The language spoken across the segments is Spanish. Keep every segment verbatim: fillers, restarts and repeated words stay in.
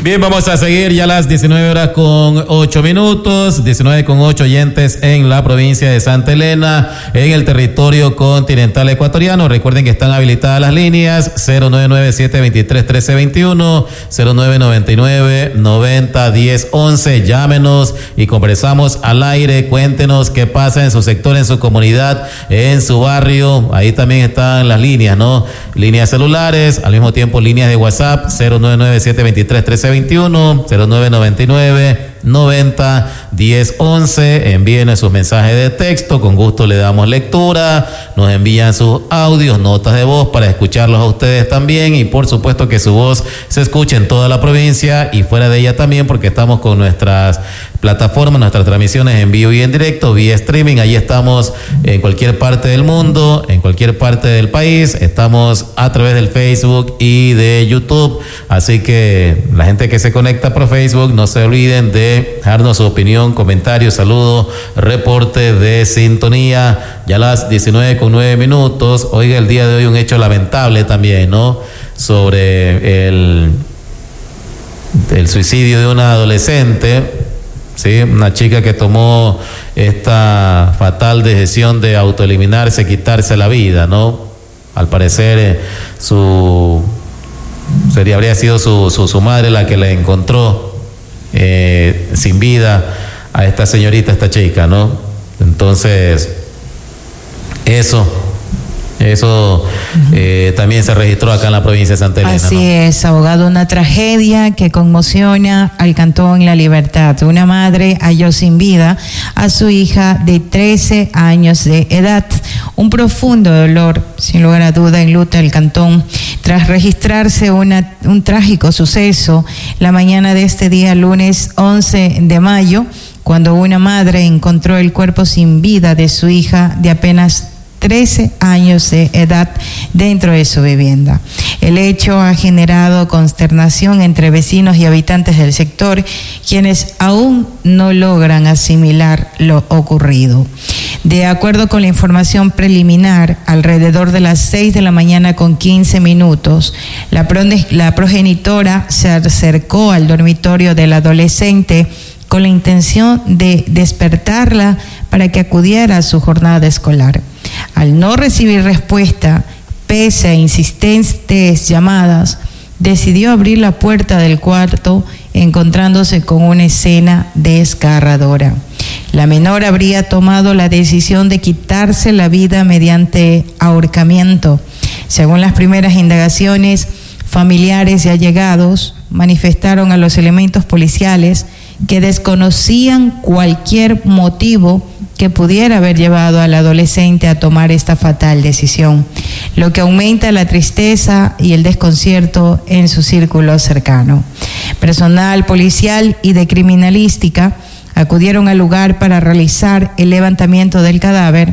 Bien, vamos a seguir ya a las diecinueve horas con ocho minutos, diecinueve con ocho oyentes en la provincia de Santa Elena, en el territorio continental ecuatoriano. Recuerden que están habilitadas las líneas cero nueve nueve siete dos tres uno tres dos uno, cero nueve nueve nueve noventa diez once. Llámenos y conversamos al aire. Cuéntenos qué pasa en su sector, en su comunidad, en su barrio. Ahí también están las líneas, ¿no? Líneas celulares, al mismo tiempo líneas de WhatsApp cero nueve nueve siete dos tres uno tres veintiuno, cero nueve nueve nueve noventa diez once. Envíen sus mensajes de texto, con gusto le damos lectura, nos envían sus audios, notas de voz para escucharlos a ustedes también, y por supuesto que su voz se escuche en toda la provincia y fuera de ella también, porque estamos con nuestras plataformas, nuestras transmisiones en vivo y en directo, vía streaming. Ahí estamos en cualquier parte del mundo, en cualquier parte del país. Estamos a través del Facebook y de YouTube, así que la gente que se conecta por Facebook, no se olviden de dejarnos su opinión, comentario, saludo, reporte de sintonía. Ya a las diecinueve con nueve minutos. Oiga, el día de hoy un hecho lamentable también, ¿no? Sobre el, el suicidio de una adolescente. Sí, una chica que tomó esta fatal decisión de autoeliminarse, quitarse la vida, ¿no? Al parecer eh, su sería habría sido su, su, su madre la que le encontró eh, sin vida a esta señorita, a esta chica, ¿no? Entonces, eso Eso eh, también se registró acá en la provincia de Santa Elena. Así ¿no? es, abogado, una tragedia que conmociona al Cantón La Libertad. Una madre halló sin vida a su hija de trece años de edad. Un profundo dolor, sin lugar a duda, enluta el Cantón tras registrarse una, un trágico suceso la mañana de este día, lunes once de mayo, cuando una madre encontró el cuerpo sin vida de su hija de apenas trece años de edad dentro de su vivienda. El hecho ha generado consternación entre vecinos y habitantes del sector, quienes aún no logran asimilar lo ocurrido. De acuerdo con la información preliminar, alrededor de las seis de la mañana con quince minutos, la, la progenitora se acercó al dormitorio del adolescente con la intención de despertarla para que acudiera a su jornada escolar. Al no recibir respuesta, pese a insistentes llamadas, decidió abrir la puerta del cuarto, encontrándose con una escena desgarradora. La menor habría tomado la decisión de quitarse la vida mediante ahorcamiento. Según las primeras indagaciones, familiares y allegados manifestaron a los elementos policiales que desconocían cualquier motivo que pudiera haber llevado al adolescente a tomar esta fatal decisión, lo que aumenta la tristeza y el desconcierto en su círculo cercano. Personal policial y de criminalística acudieron al lugar para realizar el levantamiento del cadáver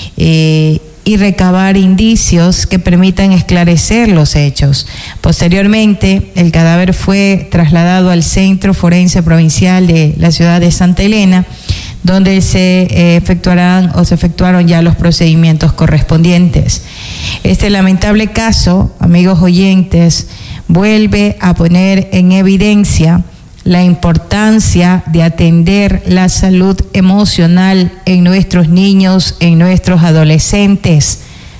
eh, y recabar indicios que permitan esclarecer los hechos. Posteriormente, el cadáver fue trasladado al Centro Forense Provincial de la ciudad de Santa Elena, donde se eh, efectuarán o se efectuaron ya los procedimientos correspondientes. Este lamentable caso, amigos oyentes, vuelve a poner en evidencia la importancia de atender la salud emocional en nuestros niños, en nuestros adolescentes,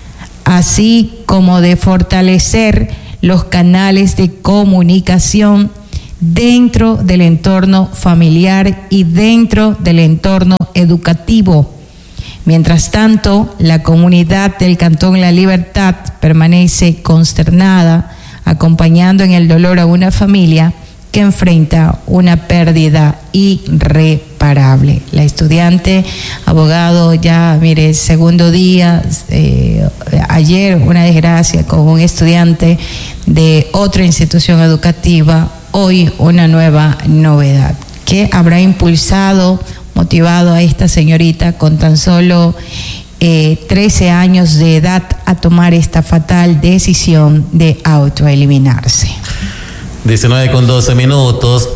así como de fortalecer los canales de comunicación dentro del entorno familiar y dentro del entorno educativo. Mientras tanto, la comunidad del Cantón La Libertad permanece consternada, acompañando en el dolor a una familia que enfrenta una pérdida irreparable. La estudiante, abogado, ya mire, segundo día, eh, ayer una desgracia con un estudiante de otra institución educativa, hoy una nueva novedad. ¿Qué habrá impulsado, motivado a esta señorita con tan solo eh, trece años de edad a tomar esta fatal decisión de autoeliminarse? diecinueve con doce minutos.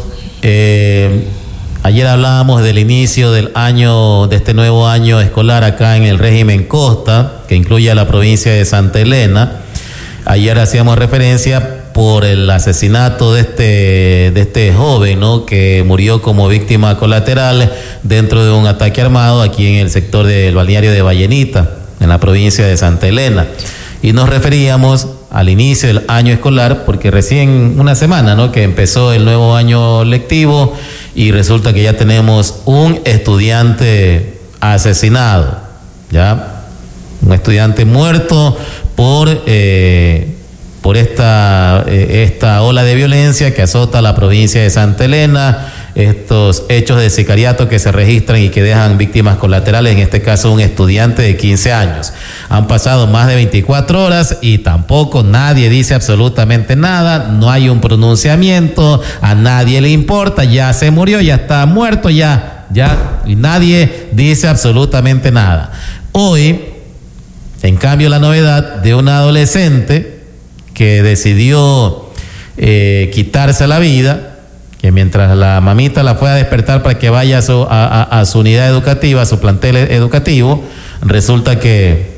Eh, ayer hablábamos del inicio del año, de este nuevo año escolar acá en el régimen Costa, que incluye a la provincia de Santa Elena. Ayer hacíamos referencia por el asesinato de este, de este joven, ¿no?, que murió como víctima colateral dentro de un ataque armado aquí en el sector del balneario de Vallenita, en la provincia de Santa Elena. Y nos referíamos al inicio del año escolar, porque recién una semana, ¿no?, que empezó el nuevo año lectivo y resulta que ya tenemos un estudiante asesinado, ¿ya? Un estudiante muerto por, eh, por esta, eh, esta ola de violencia que azota la provincia de Santa Elena, estos hechos de sicariato que se registran y que dejan víctimas colaterales, en este caso un estudiante de quince años. Han pasado más de veinticuatro horas y tampoco nadie dice absolutamente nada, no hay un pronunciamiento, a nadie le importa, ya se murió, ya está muerto, ya, ya, y nadie dice absolutamente nada. Hoy, en cambio, la novedad de una adolescente que decidió eh, quitarse la vida, que mientras la mamita la fue a despertar para que vaya a su, a, a, a su unidad educativa, a su plantel educativo, resulta que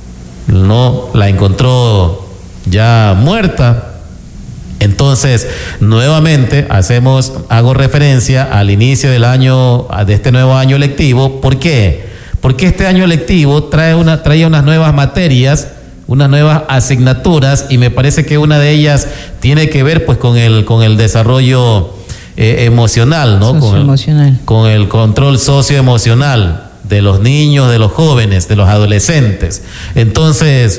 no la encontró ya muerta. Entonces, nuevamente hacemos, hago referencia al inicio del año, de este nuevo año lectivo. ¿Por qué? Porque este año lectivo trae una, trae unas nuevas materias, unas nuevas asignaturas, y me parece que una de ellas tiene que ver pues con el, con el desarrollo Eh, emocional, ¿no? Con el, con el control socioemocional de los niños, de los jóvenes, de los adolescentes. Entonces,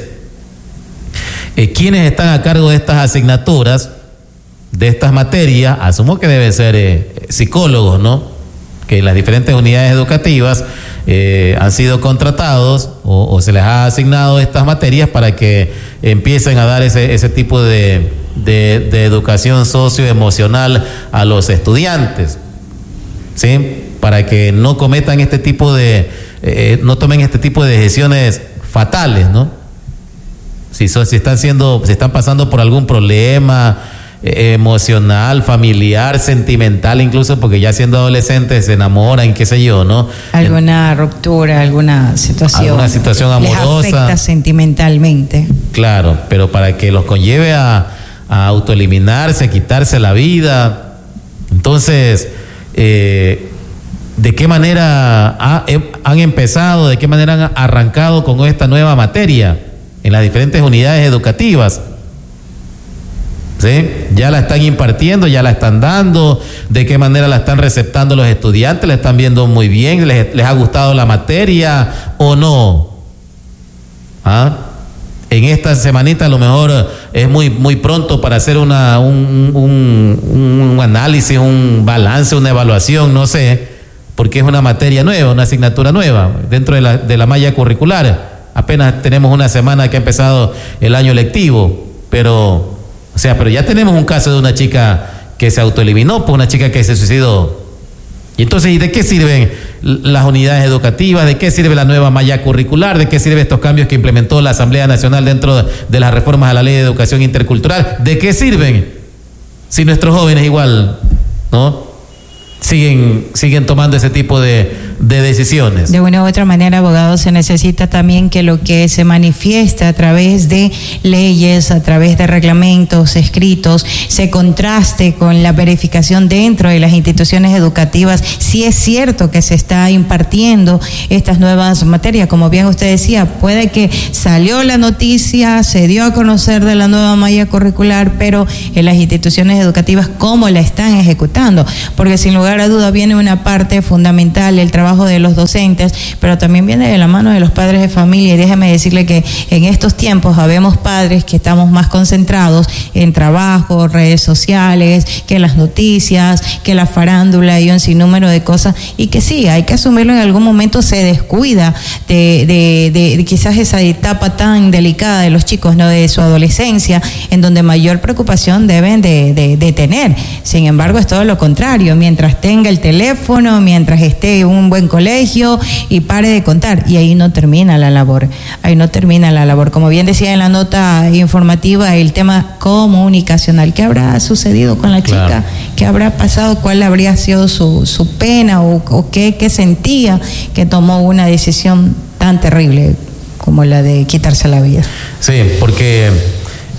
eh, ¿quiénes están a cargo de estas asignaturas, de estas materias? Asumo que deben ser eh, psicólogos, ¿no?, que en las diferentes unidades educativas eh, han sido contratados o, o se les ha asignado estas materias para que empiecen a dar ese, ese tipo de De, de educación socioemocional a los estudiantes, ¿sí?, para que no cometan este tipo de, eh, no tomen este tipo de decisiones fatales, ¿no? Si, so, si están siendo, si están pasando por algún problema eh, emocional, familiar, sentimental, incluso porque ya siendo adolescentes se enamoran, qué sé yo, ¿no? Alguna en, ruptura, alguna situación. Alguna situación amorosa. Les afecta sentimentalmente. Claro, pero para que los conlleve a a autoeliminarse, a quitarse la vida. Entonces, eh, ¿de qué manera ha, eh, han empezado, de qué manera han arrancado con esta nueva materia en las diferentes unidades educativas? ¿Sí? Ya la están impartiendo, ya la están dando, de qué manera la están receptando los estudiantes, la están viendo muy bien, les, les ha gustado la materia o no. ¿Ah? En esta semanita a lo mejor es muy, muy pronto para hacer una, un, un, un análisis, un balance, una evaluación, no sé, porque es una materia nueva, una asignatura nueva dentro de la, de la malla curricular. Apenas tenemos una semana que ha empezado el año lectivo, pero, o sea, pero ya tenemos un caso de una chica que se autoeliminó, pues una chica que se suicidó. Y entonces, ¿y de qué sirven las unidades educativas? ¿De qué sirve la nueva malla curricular? ¿De qué sirven estos cambios que implementó la Asamblea Nacional dentro de las reformas a la Ley de Educación Intercultural? ¿De qué sirven si nuestros jóvenes igual, ¿no?, siguen, siguen tomando ese tipo de, de decisiones? De una u otra manera, abogado, se necesita también que lo que se manifiesta a través de leyes, a través de reglamentos escritos, se contraste con la verificación dentro de las instituciones educativas, si es cierto que se está impartiendo estas nuevas materias. Como bien usted decía, puede que salió la noticia, se dio a conocer de la nueva malla curricular, pero en las instituciones educativas, ¿cómo la están ejecutando? Porque sin lugar a duda viene una parte fundamental, el trabajo de los docentes, pero también viene de la mano de los padres de familia. Y déjeme decirle que en estos tiempos habemos padres que estamos más concentrados en trabajo, redes sociales, que las noticias, que la farándula y un sinnúmero de cosas, y que sí, hay que asumirlo, en algún momento se descuida de, de, de, de quizás esa etapa tan delicada de los chicos, ¿no?, de su adolescencia, en donde mayor preocupación deben de, de, de tener. Sin embargo, es todo lo contrario, mientras tenga el teléfono, mientras esté en un buen colegio y pare de contar, y ahí no termina la labor, ahí no termina la labor. Como bien decía en la nota informativa, el tema comunicacional, ¿qué habrá sucedido con la Claro. chica? ¿Qué habrá pasado? ¿Cuál habría sido su, su pena o, o qué, qué sentía que tomó una decisión tan terrible como la de quitarse la vida? Sí, porque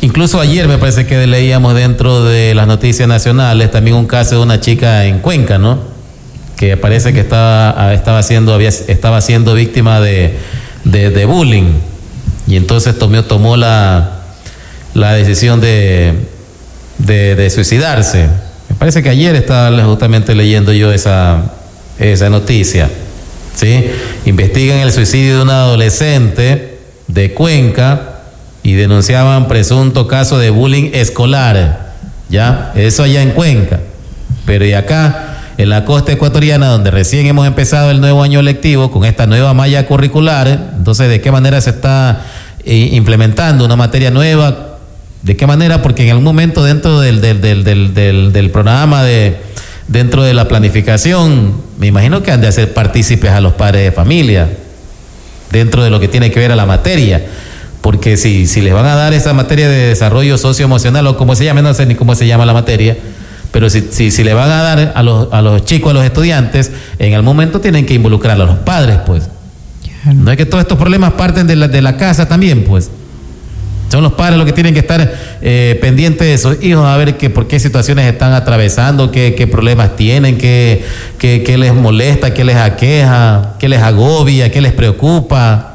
incluso ayer me parece que leíamos dentro de las noticias nacionales también un caso de una chica en Cuenca, ¿no? Que parece que estaba, estaba, siendo, había, estaba siendo víctima de, de, de bullying, y entonces tomó, tomó la, la decisión de, de, de suicidarse. Me parece que ayer estaba justamente leyendo yo esa, esa noticia, ¿sí? Investigan el suicidio de una adolescente de Cuenca y denunciaban presunto caso de bullying escolar, ¿ya? Eso allá en Cuenca. Pero y acá, en la costa ecuatoriana, donde recién hemos empezado el nuevo año lectivo, con esta nueva malla curricular, entonces, ¿de qué manera se está eh, implementando una materia nueva? ¿De qué manera? Porque en algún momento dentro del, del, del, del, del, del programa, de, dentro de la planificación, me imagino que han de hacer partícipes a los padres de familia, dentro de lo que tiene que ver a la materia. Porque si, si les van a dar esa materia de desarrollo socioemocional, o como se llama, no sé ni cómo se llama la materia, pero si, si, si le van a dar a los, a los chicos, a los estudiantes, en el momento tienen que involucrar a los padres, pues. No es que todos estos problemas parten de la, de la casa también, pues. Son los padres los que tienen que estar eh, pendientes de sus hijos, a ver que, por qué situaciones están atravesando, qué, qué problemas tienen, qué, qué, qué les molesta, qué les aqueja, qué les agobia, qué les preocupa,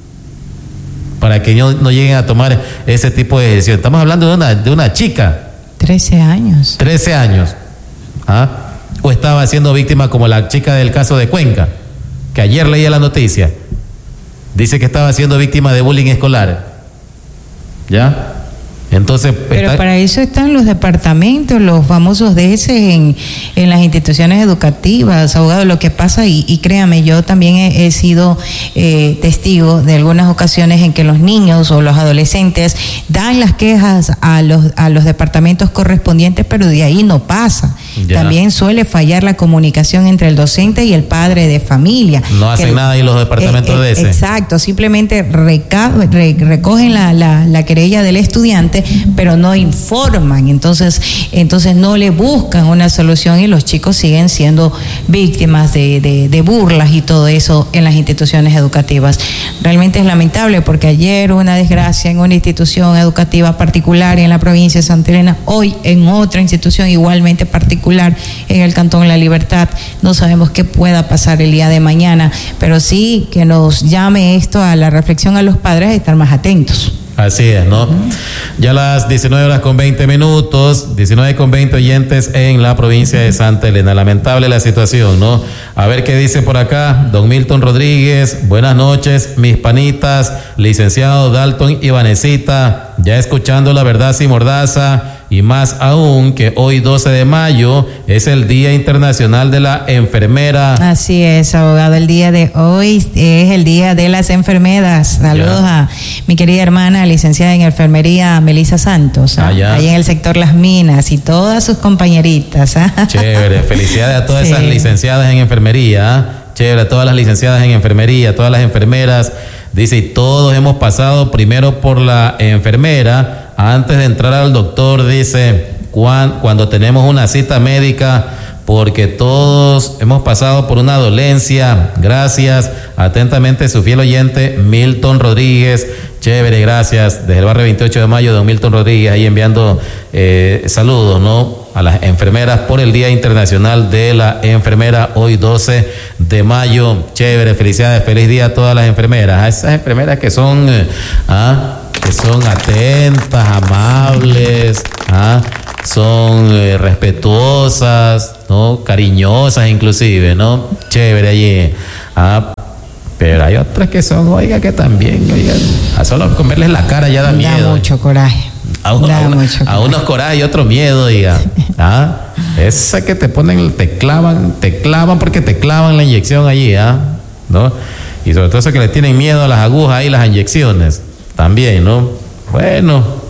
para que no, no lleguen a tomar ese tipo de decisión. Estamos hablando de una, de una chica. trece años. trece años. ¿Ah? O estaba siendo víctima como la chica del caso de Cuenca, que ayer leía la noticia. Dice que estaba siendo víctima de bullying escolar. ¿Ya? Entonces, pero está... para eso están los departamentos, los famosos D S en, en las instituciones educativas, abogado. Lo que pasa, y, y créame, yo también he, he sido eh, testigo de algunas ocasiones en que los niños o los adolescentes dan las quejas a los, a los departamentos correspondientes, pero de ahí no pasa. Ya. También suele fallar la comunicación entre el docente y el padre de familia. No hacen que, nada ahí los departamentos eh, de D S. Exacto, simplemente reca, re, recogen la, la, la querella del estudiante, pero no informan, entonces, entonces no le buscan una solución, y los chicos siguen siendo víctimas de, de, de burlas y todo eso en las instituciones educativas. Realmente es lamentable, porque ayer una desgracia en una institución educativa particular en la provincia de Santa Elena, hoy en otra institución igualmente particular en el Cantón La Libertad. No sabemos qué pueda pasar el día de mañana, pero sí que nos llame esto a la reflexión a los padres, de estar más atentos. Así es, ¿no? Uh-huh. Ya las diecinueve horas con veinte minutos, diecinueve con veinte oyentes en la provincia de Santa Elena. Lamentable la situación, ¿no? A ver qué dice por acá don Milton Rodríguez. Buenas noches, mis panitas, licenciado Dalton y Vanesita, ya escuchando La Verdad Sin Mordaza. Y más aún que hoy doce de mayo es el Día Internacional de la Enfermera. Así es, abogado, el día de hoy es el Día de las Enfermeras. Saludos ya. A mi querida hermana, licenciada en enfermería, Melissa Santos, ah, ahí en el sector Las Minas, y todas sus compañeritas. ¿Ah? Chévere, felicidades a todas sí. esas licenciadas en enfermería. ¿Ah? Chévere, a todas las licenciadas en enfermería, todas las enfermeras. Dice, y todos hemos pasado primero por la enfermera antes de entrar al doctor, dice, cuando, cuando tenemos una cita médica, porque todos hemos pasado por una dolencia. Gracias. Atentamente, su fiel oyente, Milton Rodríguez. Chévere, gracias. Desde el barrio veintiocho de mayo, don Milton Rodríguez, ahí enviando eh, saludos, ¿no?, a las enfermeras por el Día Internacional de la Enfermera, hoy doce de mayo. Chévere, felicidades, feliz día a todas las enfermeras, a esas enfermeras que son, eh, ah, que son atentas, amables, ah, son eh, respetuosas, ¿no?, cariñosas inclusive, ¿no? Chévere allí. Ah, pero hay otras que son, oiga, que también, oiga, a solo con verles la cara ya da, da miedo. Da mucho coraje. A, un, da a, una, mucho a unos coraje y otro miedo, diga. ¿Ah? Esa que te ponen, te clavan, te clavan porque te clavan la inyección allí, ¿ah? ¿No? Y sobre todo eso que le tienen miedo a las agujas y las inyecciones. También, ¿no? Bueno.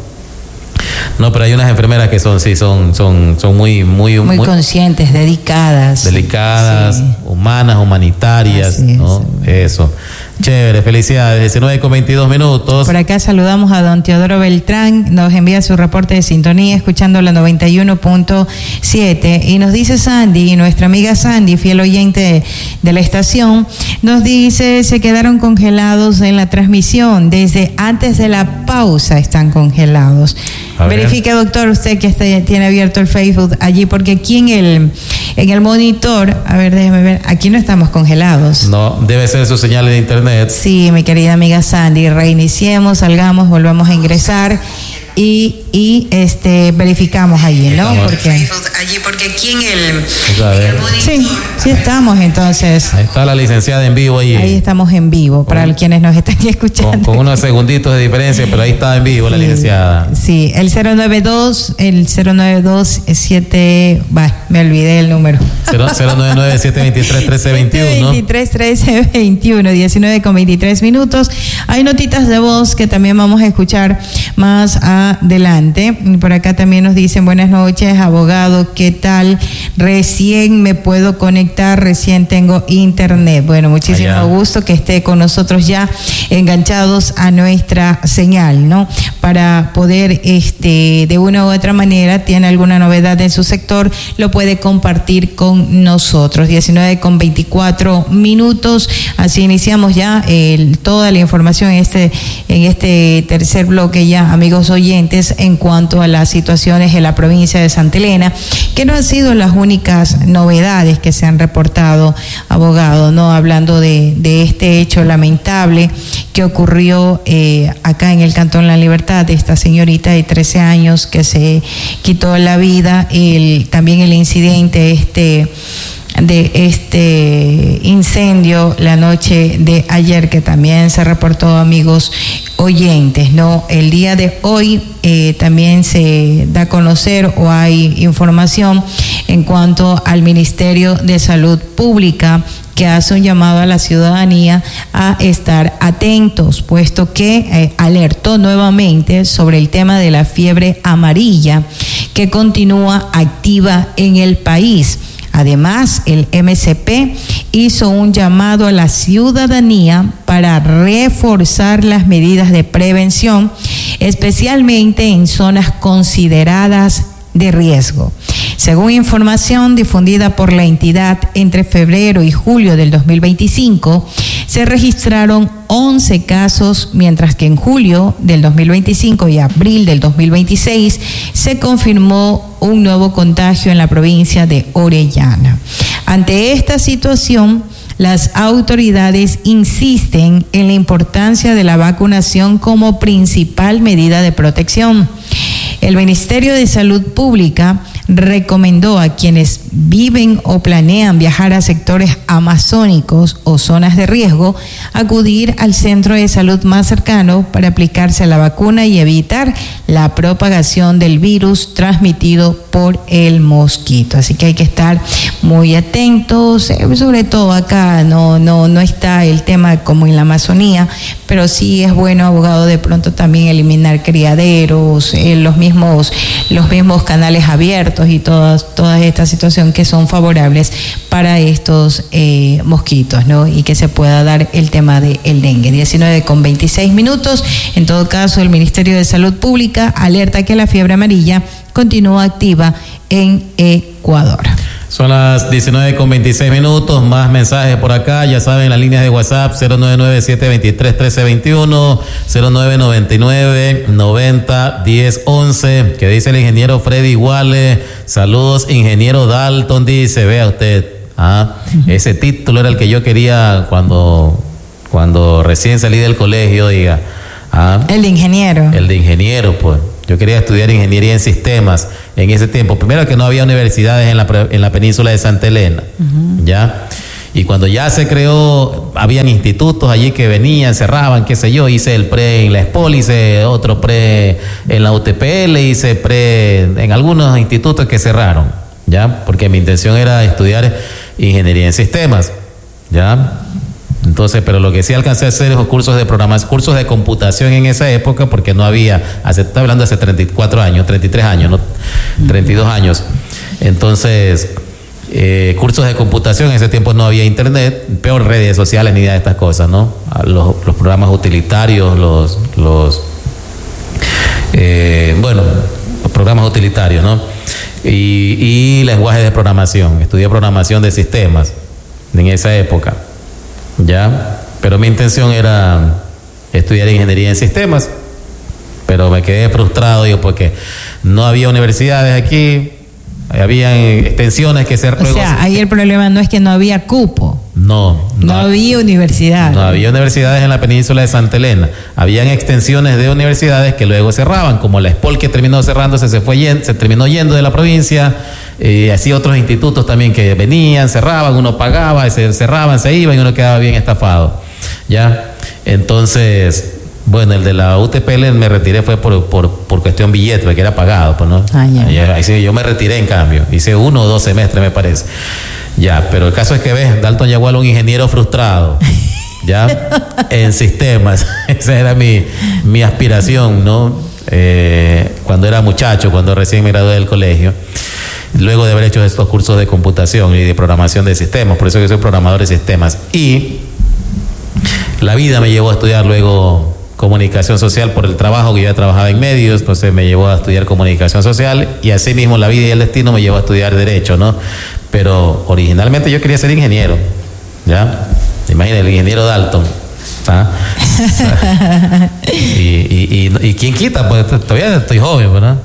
No, pero hay unas enfermeras que son, sí, son, son, son muy, muy, muy, muy conscientes, dedicadas. Delicadas, sí. Humanas, humanitarias, así ¿no? Es. Eso. Chévere, felicidades. diecinueve con veintidós minutos. Por acá saludamos a don Teodoro Beltrán, nos envía su reporte de sintonía escuchando la noventa y uno punto siete y nos dice Sandy, y nuestra amiga Sandy, fiel oyente de, de la estación, nos dice, se quedaron congelados en la transmisión, desde antes de la pausa están congelados. Verifique, doctor, usted que este, tiene abierto el Facebook allí, porque aquí en el, en el monitor, a ver, déjeme ver, aquí no estamos congelados. No, debe ser su señal de internet. Sí, mi querida amiga Sandy, reiniciemos, salgamos, volvamos a ingresar y, y este verificamos allí, ¿no? Estamos. Porque allí, porque aquí en el, en el monitor, sí, sí estamos, entonces. Ahí está la licenciada en vivo allí. Ahí estamos en vivo, para con, quienes nos están escuchando. Con, con unos segunditos de diferencia, pero ahí está en vivo, sí, la licenciada. Sí, el cero nueve dos, el cero nueve dos siete, bah, me olvidé el número. cero nueve nueve siete veintitrés trece veintiuno. veintitrés trece veintiuno, diecinueve con veintitrés minutos. Hay notitas de voz que también vamos a escuchar más adelante. Por acá también nos dicen, buenas noches, abogado, ¿qué tal? Recién me puedo conectar, recién tengo internet. Bueno, muchísimo Allá. gusto que esté con nosotros ya enganchados a nuestra señal, ¿no? Para poder, este, de una u otra manera, tiene alguna novedad en su sector, lo puede compartir con nosotros. diecinueve con veinticuatro minutos, así iniciamos ya el, toda la información en este, en este tercer bloque ya, amigos oyentes, en cuanto a las situaciones en la provincia de Santa Elena, que no han sido las únicas novedades que se han reportado, abogado, ¿no? Hablando de, de este hecho lamentable que ocurrió eh, acá en el Cantón La Libertad, de esta señorita de trece años que se quitó la vida, el, también el incidente este de este incendio la noche de ayer, que también se reportó, amigos oyentes, ¿no? El día de hoy eh, también se da a conocer o hay información en cuanto al Ministerio de Salud Pública, que hace un llamado a la ciudadanía a estar atentos, puesto que eh, alertó nuevamente sobre el tema de la fiebre amarilla, que continúa activa en el país. Además, el M C P hizo un llamado a la ciudadanía para reforzar las medidas de prevención, especialmente en zonas consideradas de riesgo. Según información difundida por la entidad, entre febrero y julio del dos mil veinticinco se registraron once casos, mientras que en julio del dos mil veinticinco y abril del dos mil veintiséis se confirmó un nuevo contagio en la provincia de Orellana. Ante esta situación, las autoridades insisten en la importancia de la vacunación como principal medida de protección. El Ministerio de Salud Pública recomendó a quienes viven o planean viajar a sectores amazónicos o zonas de riesgo acudir al centro de salud más cercano para aplicarse la vacuna y evitar la propagación del virus transmitido por el mosquito. Así que hay que estar muy atentos, sobre todo acá no, no, no está el tema como en la Amazonía, pero sí es bueno, abogado, de pronto también eliminar criaderos, eh, los mismos, los mismos canales abiertos y todas, toda esta situación que son favorables para estos eh, mosquitos, ¿no? Y que se pueda dar el tema del dengue. diecinueve con veintiséis minutos. En todo caso, el Ministerio de Salud Pública alerta que la fiebre amarilla continúa activa en Ecuador. Son las diecinueve con veintiséis minutos, más mensajes por acá, ya saben, las líneas de WhatsApp cero nueve nueve siete veintitrés trece veintiuno, cero nueve noventa y nueve noventa diez once, que dice el ingeniero Freddy Iguale, saludos ingeniero Dalton, dice, vea usted, ah, ese título era el que yo quería cuando, cuando recién salí del colegio, diga, ah, el de ingeniero. El de ingeniero, pues. Yo quería estudiar ingeniería en sistemas en ese tiempo. Primero que no había universidades en la, en la península de Santa Elena, uh-huh. ¿ya? Y cuando ya se creó, habían institutos allí que venían, cerraban, qué sé yo, hice el pre en la Espol, hice otro pre en la U T P L, hice pre en algunos institutos que cerraron, ¿ya? Porque mi intención era estudiar ingeniería en sistemas, ¿ya? Entonces, pero lo que sí alcancé a hacer es cursos de programación, cursos de computación en esa época, porque no había, hace, estoy hablando de hace treinta y cuatro años, treinta y tres años, ¿no? treinta y dos años. Entonces, eh, cursos de computación. En ese tiempo no había internet, peor redes sociales ni nada de estas cosas, ¿no? Los, los programas utilitarios, los, los eh, bueno, los programas utilitarios, ¿no? Y, y lenguajes de programación. Estudié programación de sistemas en esa época, ¿ya? Pero mi intención era estudiar ingeniería en sistemas, pero me quedé frustrado, digo, porque no había universidades aquí, había extensiones que se... O sea, ahí el problema no es que no había cupo. No, no, no había universidades. No había universidades en la península de Santa Elena. Habían extensiones de universidades que luego cerraban, como la ESPOL, que terminó cerrándose, se fue yendo, se terminó yendo de la provincia, y así otros institutos también que venían, cerraban, uno pagaba, se cerraban, se iban y uno quedaba bien estafado, ¿ya? Entonces, bueno, el de la U T P L me retiré fue por, por, por cuestión billete, porque era pagado, pues, ¿no? Ah, ya. Ahí, ahí sí, yo me retiré en cambio, hice uno o dos semestres me parece. Ya, pero el caso es que ves, Dalton Yagual, un ingeniero frustrado, ya, en sistemas. Esa era mi, mi aspiración, ¿no? Eh, cuando era muchacho, cuando recién me gradué del colegio, luego de haber hecho estos cursos de computación y de programación de sistemas. Por eso yo soy programador de sistemas. Y la vida me llevó a estudiar luego comunicación social por el trabajo, que yo ya trabajaba en medios, entonces me llevó a estudiar comunicación social, y así mismo la vida y el destino me llevó a estudiar derecho, ¿no? Pero originalmente yo quería ser ingeniero, ¿ya? Imagínate, el ingeniero Dalton, ¿ah? y, y, y, y quién quita, pues todavía estoy joven, ¿verdad?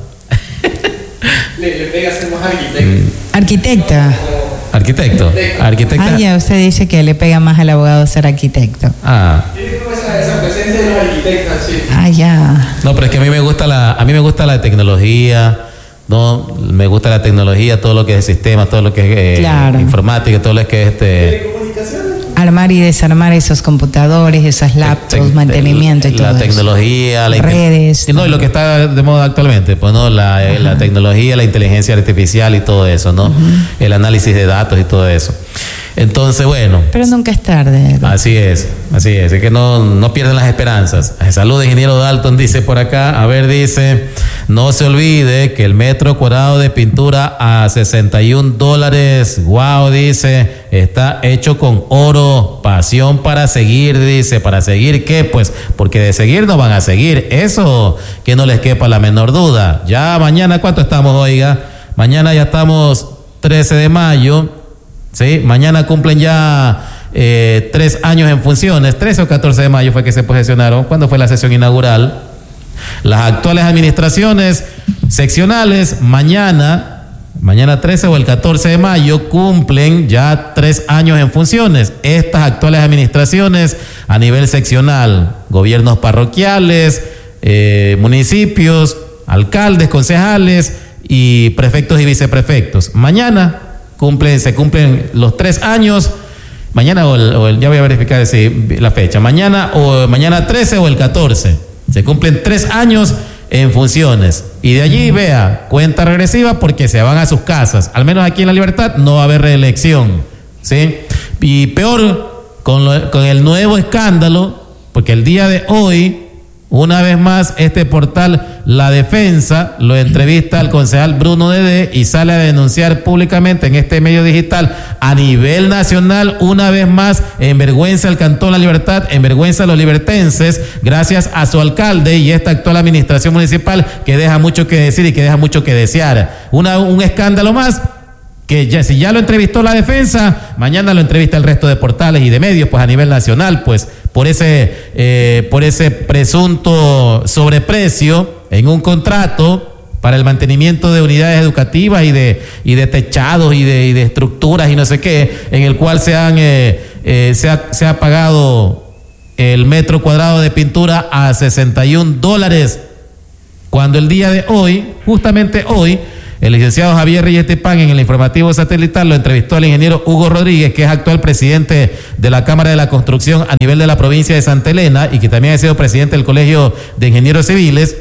le, le pega ser más arquitecto. Arquitecta. Arquitecto. Arquitecta. Ah, ya, usted dice que le pega más al abogado ser arquitecto. Ah. Tiene como esa, esa presencia de los arquitectos, sí. Ah, ya. No, pero es que a mí me gusta la, a mí me gusta la tecnología, no, me gusta la tecnología, todo lo que es sistemas, todo lo que es eh, claro. informática, todo lo que es este. ¿Telecomunicaciones? Armar y desarmar esos computadores, esas laptops, mantenimiento y todo la tecnología, eso. La redes. Y no, y lo que está de moda actualmente, pues no, la, la tecnología, la inteligencia artificial y todo eso, ¿no? Uh-huh. El análisis de datos y todo eso. Entonces, bueno. Pero nunca es tarde. ¿No? Así es, así es, es que no, no pierden las esperanzas. Salud, ingeniero Dalton, dice por acá, a ver, dice, no se olvide que el metro cuadrado de pintura a sesenta y un dólares, wow, dice, está hecho con oro, pasión para seguir, dice, ¿para seguir qué? Pues, porque de seguir no van a seguir, eso que no les quepa la menor duda. Ya mañana, ¿cuánto estamos, oiga? Mañana ya estamos trece de mayo. Sí, mañana cumplen ya eh, tres años en funciones, trece o catorce de mayo fue que se posesionaron. ¿Cuándo fue la sesión inaugural? Las actuales administraciones seccionales, mañana, mañana trece o el catorce de mayo, cumplen ya tres años en funciones. Estas actuales administraciones a nivel seccional, gobiernos parroquiales, eh, municipios, alcaldes, concejales y prefectos y viceprefectos. Mañana Cumplen, se cumplen los tres años, mañana o el, o el ya voy a verificar si, la fecha, mañana o mañana trece o el catorce, se cumplen tres años en funciones, y de allí, vea, cuenta regresiva porque se van a sus casas, al menos aquí en La Libertad no va a haber reelección, ¿sí? Y peor, con, lo, con el nuevo escándalo, porque el día de hoy, una vez más, este portal La Defensa lo entrevista al concejal Bruno Dedé y sale a denunciar públicamente en este medio digital a nivel nacional, una vez más, en vergüenza al Cantón La Libertad, en vergüenza a los libertenses, gracias a su alcalde y esta actual administración municipal que deja mucho que decir y que deja mucho que desear. Una, un escándalo más que ya, si ya lo entrevistó La Defensa, mañana lo entrevista el resto de portales y de medios, pues a nivel nacional, pues por ese, eh, por ese presunto sobreprecio en un contrato para el mantenimiento de unidades educativas y de, y de techados y de, y de estructuras y no sé qué, en el cual se, han, eh, eh, se, ha, se ha pagado el metro cuadrado de pintura a sesenta y un dólares, cuando el día de hoy, justamente hoy, el licenciado Javier Reyes Tepán en el informativo satelital lo entrevistó al ingeniero Hugo Rodríguez, que es actual presidente de la Cámara de la Construcción a nivel de la provincia de Santa Elena y que también ha sido presidente del Colegio de Ingenieros Civiles,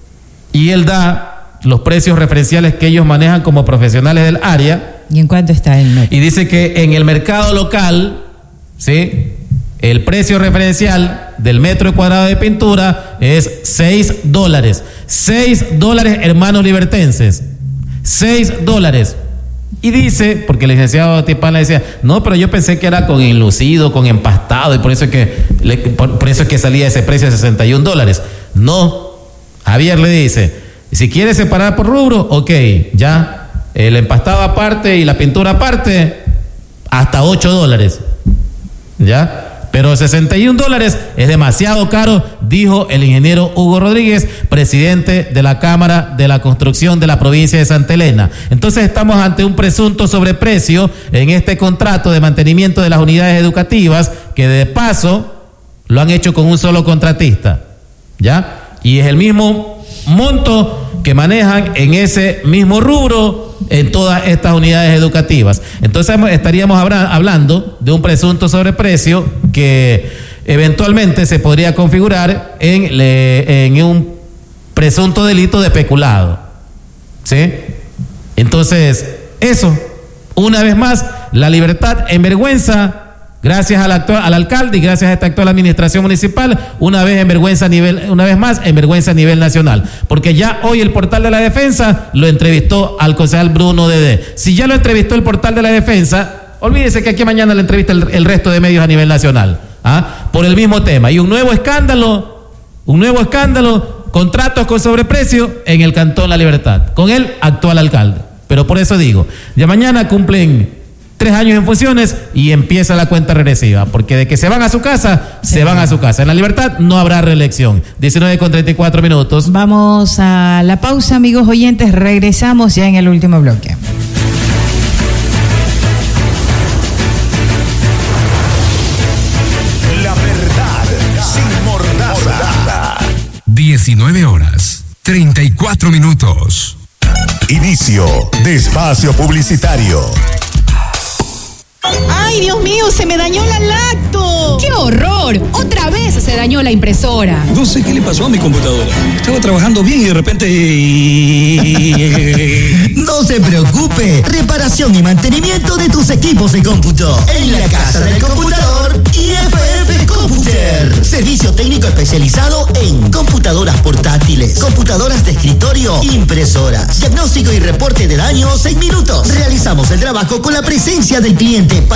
y él da los precios referenciales que ellos manejan como profesionales del área. ¿Y en cuánto está el metro? Y dice que en el mercado local, ¿sí?, el precio referencial del metro cuadrado de pintura es seis dólares. seis dólares, hermanos libertenses. seis dólares. Y dice, porque el licenciado Tipán le decía, no, pero yo pensé que era con enlucido, con empastado, y por eso es que, le, por, por eso es que salía ese precio de sesenta y un dólares. No, Javier le dice, si quiere separar por rubro, ok, ya, el empastado aparte y la pintura aparte, hasta ocho dólares, ya. Pero sesenta y un dólares es demasiado caro, dijo el ingeniero Hugo Rodríguez, presidente de la Cámara de la Construcción de la provincia de Santa Elena. Entonces estamos ante un presunto sobreprecio en este contrato de mantenimiento de las unidades educativas, que de paso lo han hecho con un solo contratista, ¿ya? Y es el mismo monto que manejan en ese mismo rubro en todas estas unidades educativas. Entonces estaríamos hablando de un presunto sobreprecio que eventualmente se podría configurar en, en un presunto delito de peculado, ¿sí? Entonces, eso, una vez más, la libertad en vergüenza, gracias al actual, al alcalde y gracias a esta actual administración municipal, una vez en vergüenza a nivel, una vez más en vergüenza a nivel nacional, porque ya hoy el portal de la defensa lo entrevistó al concejal Bruno Dedé. Si ya lo entrevistó el portal de la defensa, olvídese que aquí mañana le entrevista el, el resto de medios a nivel nacional, ¿ah? Por el mismo tema. Y un nuevo escándalo, un nuevo escándalo, contratos con sobreprecio en el Cantón La Libertad, con el actual alcalde. Pero por eso digo, ya mañana cumplen tres años en funciones y empieza la cuenta regresiva, porque de que se van a su casa, sí, se van a su casa. En La Libertad no habrá reelección. diecinueve con treinta y cuatro minutos. Vamos a la pausa, amigos oyentes. Regresamos ya en el último bloque. La verdad sin mordaza. diecinueve horas, treinta y cuatro minutos. Inicio de espacio publicitario. ¡Ay, Dios mío! ¡Se me dañó la lacto! ¡Qué horror! ¡Otra vez se dañó la impresora! No sé qué le pasó a mi computadora. Estaba trabajando bien y de repente... No se preocupe. Reparación y mantenimiento de tus equipos de cómputo. En la casa del computador I F F Computer. Servicio técnico especializado en computadoras portátiles, computadoras de escritorio, impresoras. Diagnóstico y reporte de daños en minutos. Realizamos el trabajo con la presencia del cliente para